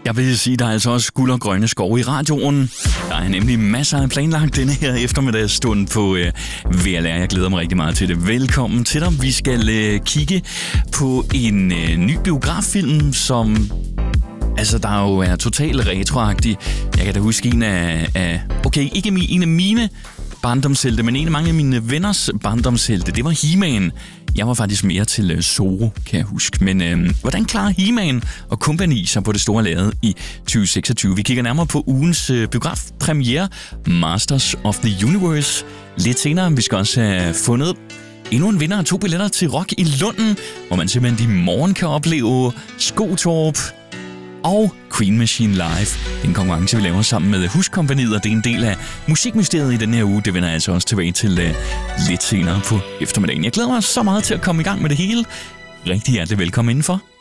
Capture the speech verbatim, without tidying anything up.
Jeg vil sige, der er altså også guld og grønne skove i radioen. Der er nemlig masser af planlagt denne her eftermiddagsstund på øh, V L R. Jeg glæder mig rigtig meget til det. Velkommen til dig. Vi skal øh, kigge på en øh, ny biograffilm, som altså, der jo er totalt retroagtig. Jeg kan da huske en af, af okay, ikke en af mine barndomshelte, men en af mange af mine venners barndomshelte. Det var He-Man. Jeg var faktisk mere til uh, Zorro, kan jeg huske. Men øh, hvordan klarer He-Man og Company sig på det store lade i tyve seksogtyve? Vi kigger nærmere på ugens øh, biografpremiere, Masters of the Universe. Lidt senere, vi skal også have fundet endnu en vinder af to billetter til Rock i Lunden, hvor man simpelthen i morgen kan opleve Skotorp og Queen Machine Live. En konkurrence, vi laver sammen med Huskompagniet, og det er en del af musikmysteriet i den her uge. Det vender jeg altså også tilbage til uh, lidt senere på eftermiddagen. Jeg glæder mig så meget til at komme i gang med det hele. Rigtig hjertelig velkommen indenfor.